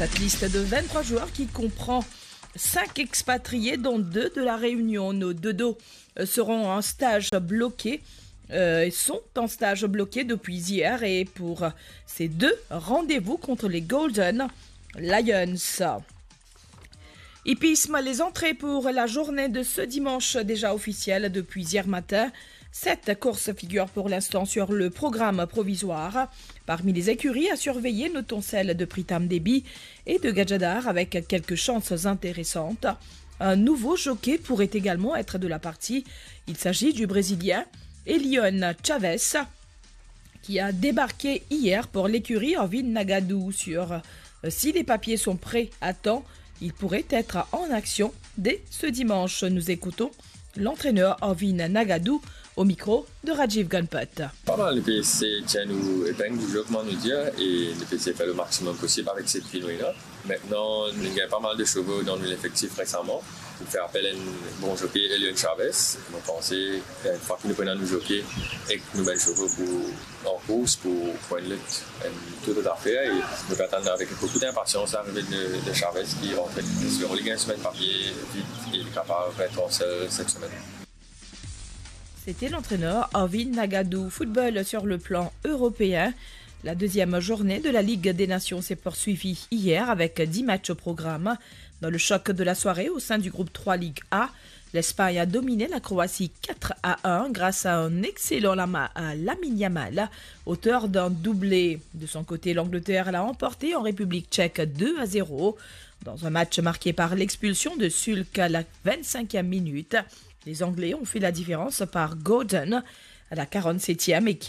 Cette liste de 23 joueurs qui comprend 5 expatriés dont 2 de la Réunion. Nos dodos seront en stage bloqué. Sont en stage bloqué depuis hier et pour ces 2 rendez-vous contre les Golden Lions. Hippisme, les entrées pour la journée de ce dimanche déjà officielle depuis hier matin. 7 courses figurent pour l'instant sur le programme provisoire. Parmi les écuries à surveiller, notons celles de Pritam Debi et de Gajadhar avec quelques chances intéressantes. Un nouveau jockey pourrait également être de la partie. Il s'agit du Brésilien Elion Chavez qui a débarqué hier pour l'écurie Ovin Nagadu. Si les papiers sont prêts à temps, il pourrait être en action dès ce dimanche. Nous écoutons l'entraîneur Ovin Nagadu au micro de Rajiv Gunput. Pas mal, le PSC tient nous épingle du développement média et le PSC fait le maximum possible avec cette finouille-là. Maintenant, il y a pas mal de chevaux dans l'effectif récemment. On fait appel à un bon jockey, Elion Chavez. On pensait, une fois que nous prenons nos jockeys et que nous mettons chevaux en course pour une lutte, tout est à faire. Et nous attendons avec beaucoup d'impatience l'arrivée de Chavez qui rentre sur les 15 semaines papier vite et il est capable d'être en selle cette semaine. C'était l'entraîneur Ovin Nagadu. Football sur le plan européen. La deuxième journée de la Ligue des Nations s'est poursuivie hier avec 10 matchs au programme. Dans le choc de la soirée au sein du groupe 3 Ligue A, l'Espagne a dominé la Croatie 4-1 grâce à un excellent Lamine Yamal, auteur d'un doublé. De son côté, l'Angleterre l'a emporté en République tchèque 2-0 dans un match marqué par l'expulsion de Sulk à la 25e minute. Les Anglais ont fait la différence par Gordon à la 47e et qui